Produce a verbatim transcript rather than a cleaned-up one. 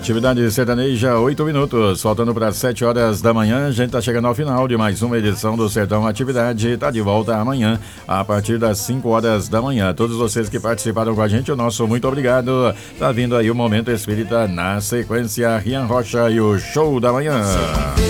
Atividade sertaneja, oito minutos, faltando para sete horas da manhã. A gente tá chegando ao final de mais uma edição do Sertão Atividade. Tá de volta amanhã, a partir das cinco horas da manhã. Todos vocês que participaram com a gente, o nosso muito obrigado. Tá vindo aí o Momento Espírita na sequência, Rian Rocha e o Show da Manhã.